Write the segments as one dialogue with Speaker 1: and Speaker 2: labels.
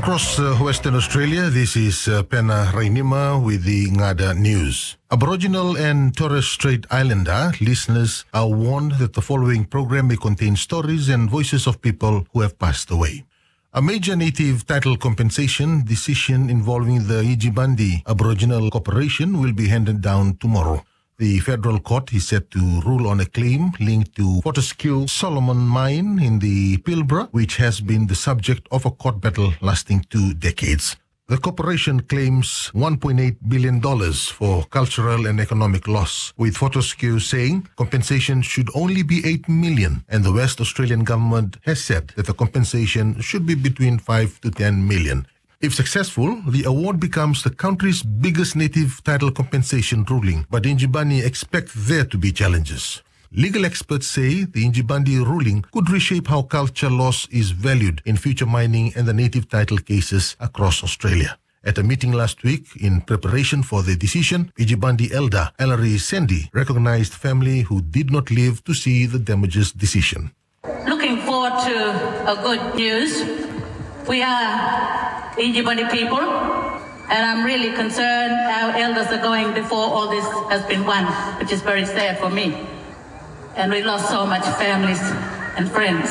Speaker 1: Across Western Australia, this is Pena Rainima with the Ngada News. Aboriginal and Torres Strait Islander listeners are warned that the following program may contain stories and voices of people who have passed away. A major native title compensation decision involving the Yindjibarndi Aboriginal Corporation will be handed down tomorrow. The federal court is set to rule on a claim linked to Fortescue Solomon Mine in the Pilbara, which has been the subject of a court battle lasting 2 decades. The corporation claims $1.8 billion for cultural and economic loss, with Fortescue saying compensation should only be $8 million, and the West Australian government has said that the compensation should be between $5 to $10 million. If successful, the award becomes the country's biggest native title compensation ruling, but Yindjibarndi expect there to be challenges. Legal experts say the Yindjibarndi ruling could reshape how culture loss is valued in future mining and the native title cases across Australia. At a meeting last week, in preparation for the decision, Yindjibarndi elder Ellery Sandy recognized family who did not live to see the damages decision.
Speaker 2: Looking forward to a good news. We are Yindjibarndi people, and I'm really concerned our elders are going before all this has been won, which is very sad for me. And we lost so much families and friends.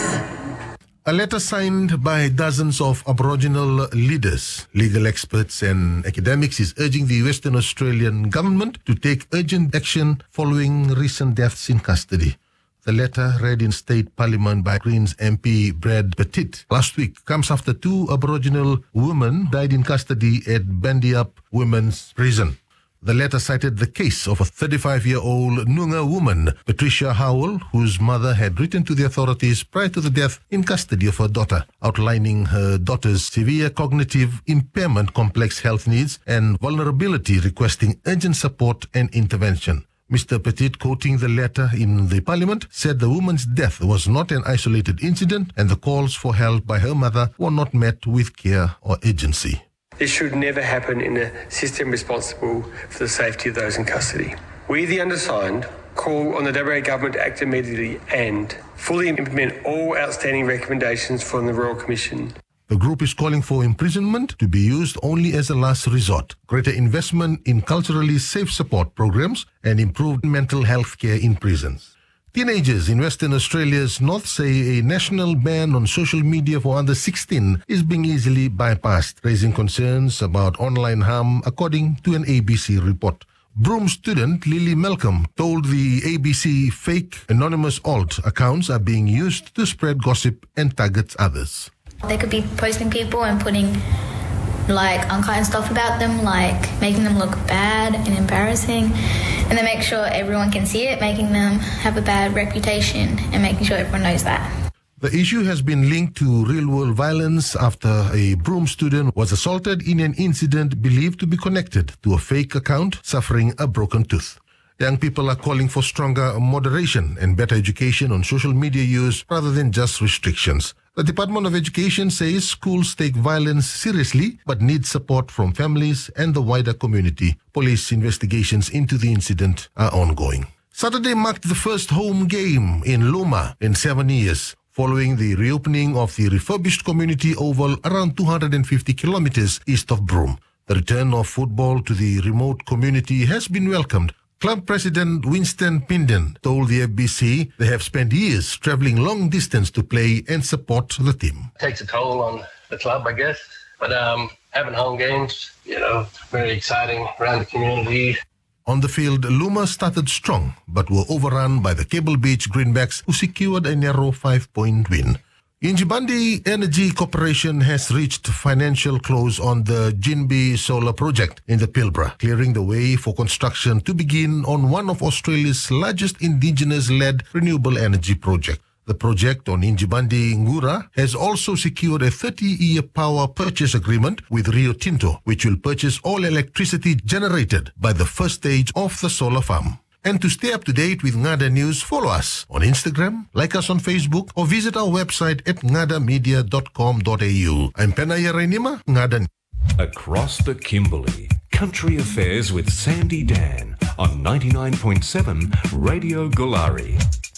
Speaker 1: A letter signed by dozens of Aboriginal leaders, legal experts and academics is urging the Western Australian government to take urgent action following recent deaths in custody. The letter, read in State Parliament by Greens MP Brad Pettit last week, comes after 2 Aboriginal women died in custody at Bandiap Women's Prison. The letter cited the case of a 35-year-old Noongar woman, Patricia Howell, whose mother had written to the authorities prior to the death in custody of her daughter, outlining her daughter's severe cognitive impairment, complex health needs, and vulnerability, requesting urgent support and intervention. Mr. Pettit, quoting the letter in the Parliament, said the woman's death was not an isolated incident and the calls for help by her mother were not met with care or urgency.
Speaker 3: This should never happen in a system responsible for the safety of those in custody. We, the undersigned, call on the WA Government to act immediately and fully implement all outstanding recommendations from the Royal Commission.
Speaker 1: The group is calling for imprisonment to be used only as a last resort, greater investment in culturally safe support programs, and improved mental health care in prisons. Teenagers in Western Australia's north say a national ban on social media for under 16 is being easily bypassed, raising concerns about online harm, according to an ABC report. Broome student Lily Malcolm told the ABC fake anonymous alt accounts are being used to spread gossip and target others.
Speaker 4: They could be posting people and putting unkind stuff about them, making them look bad and embarrassing, and then make sure everyone can see it, making them have a bad reputation and making sure everyone knows that.
Speaker 1: The issue has been linked to real-world violence after a Broome student was assaulted in an incident believed to be connected to a fake account suffering a broken tooth. Young people are calling for stronger moderation and better education on social media use rather than just restrictions. The Department of Education says schools take violence seriously but need support from families and the wider community. Police investigations into the incident are ongoing. Saturday marked the first home game in Luma in 7 years, following the reopening of the refurbished community oval around 250 kilometers east of Broome. The return of football to the remote community has been welcomed. Club President Winston Pinden told the FBC they have spent years travelling long distance to play and support the team.
Speaker 5: It takes a toll on the club, I guess, but having home games, very exciting around the community.
Speaker 1: On the field, Luma started strong but were overrun by the Cable Beach Greenbacks, who secured a narrow 5-point win. Yindjibarndi Energy Corporation has reached financial close on the Jinbi Solar Project in the Pilbara, clearing the way for construction to begin on one of Australia's largest indigenous-led renewable energy project. The project on Yindjibarndi Ngura has also secured a 30-year power purchase agreement with Rio Tinto, which will purchase all electricity generated by the first stage of the solar farm. And to stay up to date with Ngada News, follow us on Instagram, like us on Facebook, or visit our website at ngadamedia.com.au. I'm Penaya Rainima, Ngada.
Speaker 6: Across the Kimberley, Country Affairs with Sandy Dan on 99.7 Radio Gulari.